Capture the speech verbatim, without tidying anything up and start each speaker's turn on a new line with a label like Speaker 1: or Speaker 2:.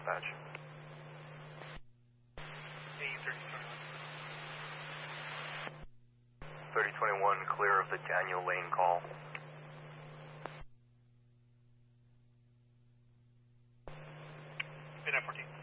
Speaker 1: dispatch. thirty twenty-one, clear of the Daniel Lane call.
Speaker 2: nine fourteen.